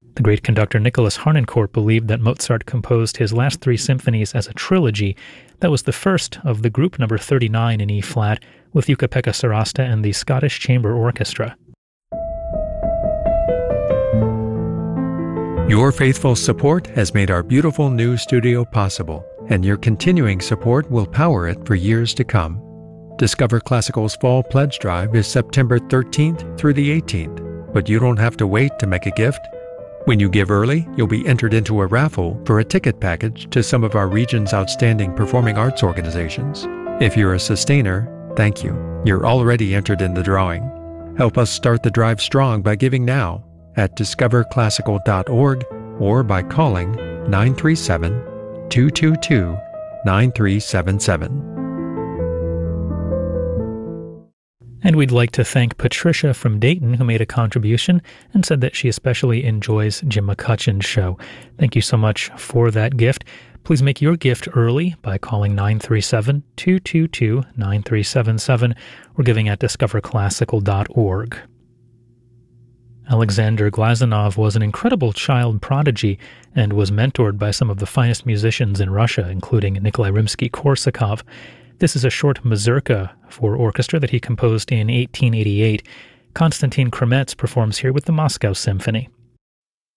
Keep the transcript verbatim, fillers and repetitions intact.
The great conductor Nicholas Harnoncourt believed that Mozart composed his last three symphonies as a trilogy. That was the first of the group number thirty-nine in E-flat with Jukka-Pekka Sarasta and the Scottish Chamber Orchestra. Your faithful support has made our beautiful new studio possible, and your continuing support will power it for years to come. Discover Classical's Fall Pledge Drive is September thirteenth through the eighteenth, but you don't have to wait to make a gift. When you give early, you'll be entered into a raffle for a ticket package to some of our region's outstanding performing arts organizations. If you're a sustainer, thank you. You're already entered in the drawing. Help us start the drive strong by giving now at discover classical dot org or by calling nine three seven, two two two, nine three seven seven. And we'd like to thank Patricia from Dayton, who made a contribution and said that she especially enjoys Jim McCutcheon's show. Thank you so much for that gift. Please make your gift early by calling nine three seven, two two two, nine three seven seven or giving at discover classical dot org. Alexander Glazunov was an incredible child prodigy and was mentored by some of the finest musicians in Russia, including Nikolai Rimsky-Korsakov. This is a short mazurka for orchestra that he composed in eighteen eighty-eight. Konstantin Kremetz performs here with the Moscow Symphony.